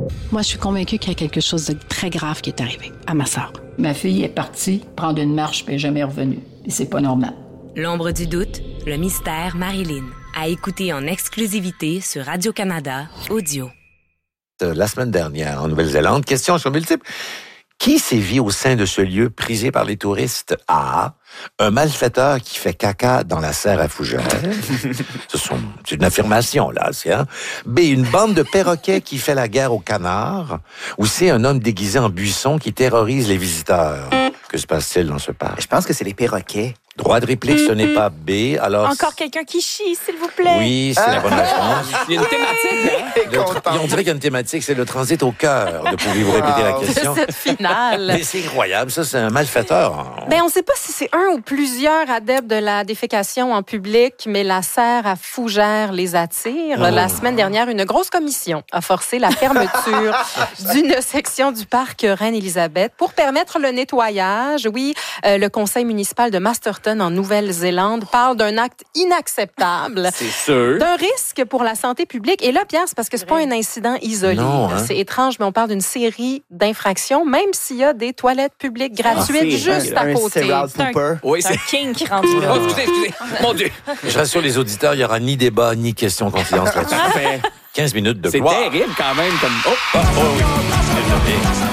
Moi, je suis convaincue qu'il y a quelque chose de très grave qui est arrivé à ma sœur. Ma fille est partie prendre une marche puis elle n'est jamais revenue. Et c'est pas normal. L'ombre du doute, le mystère Marilyn. À écouter en exclusivité sur Radio-Canada Audio. La semaine dernière, en Nouvelle-Zélande, question sur multiples. Qui sévit au sein de ce lieu prisé par les touristes? A. Un malfaiteur qui fait caca dans la serre à fougères. C'est une affirmation, là. B. Une bande de perroquets qui fait la guerre aux canards. Ou C. Un homme déguisé en buisson qui terrorise les visiteurs. Que se passe-t-il dans ce parc? Je pense que c'est les perroquets. Droit de réplique, ce n'est pas B. Alors, encore quelqu'un qui chie, s'il vous plaît. oui, c'est la bonne réponse. Il y a une thématique, hein? On dirait qu'il y a une thématique, c'est le transit au cœur. Pouvez-vous répéter la question? Cette finale. Mais c'est incroyable, ça, c'est un malfaiteur. Ben, on ne sait pas si c'est un ou plusieurs adeptes de la défécation en public, mais la serre à fougères les attire. La semaine dernière, une grosse commission a forcé la fermeture d'une section du parc Reine-Élisabeth pour permettre le nettoyage. Oui, le conseil municipal de Masterton en Nouvelle-Zélande parle d'un acte inacceptable. C'est sûr. D'un risque pour la santé publique. Et là, Pierre, c'est parce que c'est pas un incident isolé. Non, hein? C'est étrange, mais on parle d'une série d'infractions, même s'il y a des toilettes publiques gratuites juste à côté. Oui, C'est un king qui rendu là. Oh, excusez. Mon Dieu. Je rassure les auditeurs, il n'y aura ni débat, ni question confidence là-dessus. Parfait. 15 minutes de C'est gloire. terrible quand même. Comme... Oh, Oh oui. Désolé.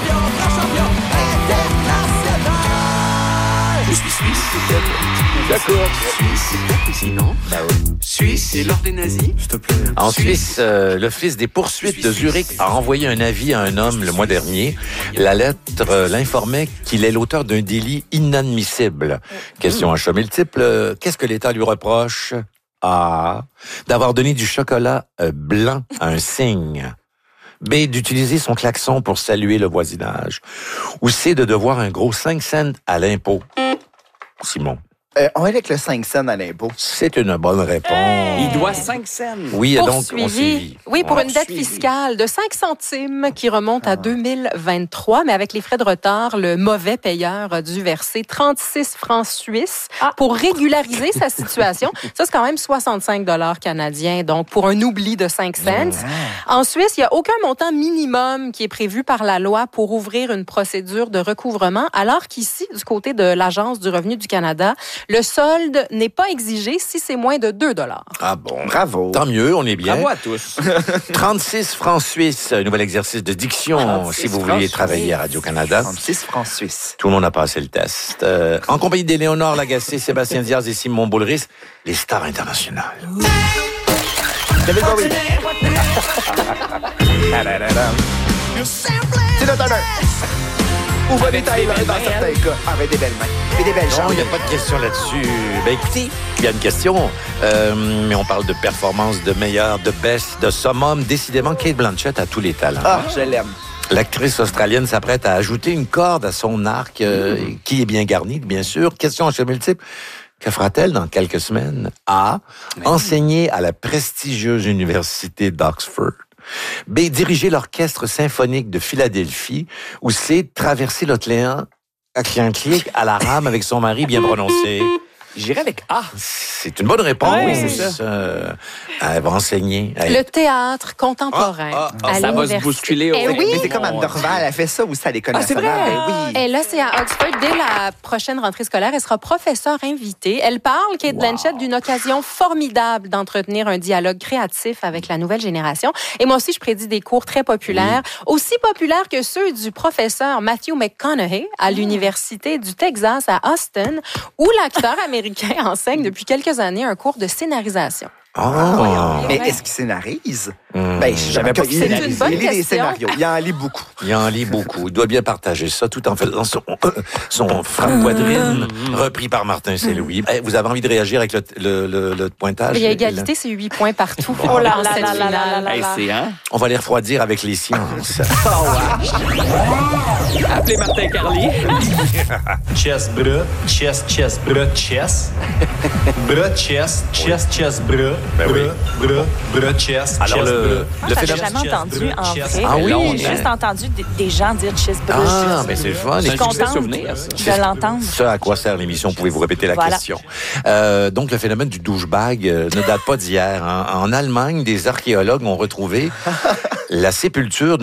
Je suis suisse, d'accord. Suisse, sinon. Suisse, c'est l'ordre des nazis. S'il te plaît. En Suisse, l'Office des poursuites de Zurich a envoyé un avis à un homme le mois dernier. La lettre l'informait qu'il est l'auteur d'un délit inadmissible. Question à choix multiple. Qu'est-ce que l'État lui reproche? A. D'avoir donné du chocolat blanc à un cygne. B. D'utiliser son klaxon pour saluer le voisinage. Ou C. De devoir un gros 5 cents à l'impôt. Simon. On va avec le 5 cents à l'impôt. C'est une bonne réponse. il doit 5 cents. Oui, donc on Poursuivi. suivi. Oui, pour une dette Poursuivi. fiscale de 5 centimes qui remonte à 2023, mais avec les frais de retard, le mauvais payeur a dû verser 36 francs suisses pour régulariser sa situation. Ça, c'est quand même 65 $ canadiens, donc pour un oubli de 5 cents. En Suisse, il n'y a aucun montant minimum qui est prévu par la loi pour ouvrir une procédure de recouvrement, alors qu'ici, du côté de l'Agence du revenu du Canada, le solde n'est pas exigé si c'est moins de 2 $. Ah bon. Bravo. Tant mieux, on est bien. Bravo à tous. 36 francs suisses, un nouvel exercice de diction si vous vouliez travailler à Radio-Canada. 36 francs suisses. Tout le monde a passé le test. En compagnie d'Éléonore Lagacé, Sébastien Diaz et Simon Boulris, les stars internationales. David Bowie. C'est notre honneur. Ou Bonnie Tyler dans certains cas. Avec des belles mains. Et des belles Non, jambes. il n'y a pas de question là-dessus. Ben écoutez, il y a une question, mais on parle de performance, de meilleur, de best, de summum. Décidément, Cate Blanchett a tous les talents. Ah, je l'aime. L'actrice australienne s'apprête à ajouter une corde à son arc, qui est bien garni, bien sûr. Question en choix multiple. Que fera-t-elle dans quelques semaines? A. Enseigner à la prestigieuse université d'Oxford. B. Diriger l'orchestre symphonique de Philadelphie. Ou C. Traverser l'océan Atlantique à la rame avec son mari bien prononcé. J'irai avec A. C'est une bonne réponse. Ouais, c'est ça. Elle va enseigner. Le théâtre contemporain à Ça va se l'université. bousculer. Eh oui. Mais c'est comme Anne Dorval, elle fait ça aussi à l'École c'est nationale. vrai? Ben oui. Et là, c'est à Oxford. Dès la prochaine rentrée scolaire, elle sera professeure invitée. Elle parle, Cate Blanchett, d'une occasion formidable d'entretenir un dialogue créatif avec la nouvelle génération. Et moi aussi, je prédis des cours très populaires, aussi populaires que ceux du professeur Matthew McConaughey à l'Université du Texas à Austin, où l'acteur américain enseigne depuis quelques années un cours de scénarisation. Mais est-ce qu'il scénarise? Ben, je J'avais pas il C'est une bonne lit des question. scénarios. Il en lit beaucoup. Il en lit beaucoup. Il doit bien partager ça tout en faisant son frappe-poitrine repris par Martin Saint-Louis. Vous avez envie de réagir avec le pointage? Il y a égalité, c'est 8 points partout. Oh là dans là cette là là finale. là là. Hey, c'est hein? On va les refroidir avec les sciences. Appelez Martin Carly. Chest, bras, chest, chest, bras, chest. Bras, chest, chest, chest, bras. Ben oui. Bras, chest, Alors, chest, le bras. J'avais phénomène... jamais entendu en vrai. Ah oui? J'ai juste entendu des gens dire cheeseburger. Ah, mais c'est le fun. Je suis C'est un succès contente souvenir, ça. de l'entendre. Ce à quoi sert l'émission, pouvez-vous répéter la Voilà. question? Donc, le phénomène du douchebag ne date pas d'hier. En Allemagne, des archéologues ont retrouvé la sépulture